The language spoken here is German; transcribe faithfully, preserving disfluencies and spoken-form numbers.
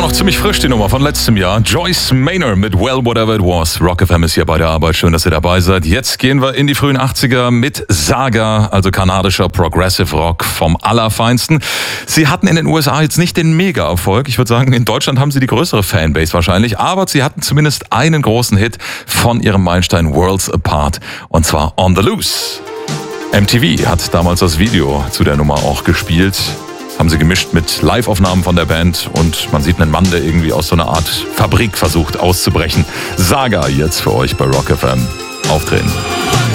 Noch ziemlich frisch die Nummer von letztem Jahr. Joyce Manor mit Well Whatever It Was. Rock F M ist hier bei der Arbeit. Schön, dass ihr dabei seid. Jetzt gehen wir in die frühen achtziger mit Saga, also kanadischer Progressive Rock vom Allerfeinsten. Sie hatten in den U S A jetzt nicht den Mega-Erfolg. Ich würde sagen, in Deutschland haben sie die größere Fanbase wahrscheinlich. Aber sie hatten zumindest einen großen Hit von ihrem Meilenstein Worlds Apart. Und zwar On the Loose. M T V hat damals das Video zu der Nummer auch gespielt. Haben sie gemischt mit Live-Aufnahmen von der Band und man sieht einen Mann, der irgendwie aus so einer Art Fabrik versucht auszubrechen. Saga jetzt für euch bei Rock F M. Auftreten.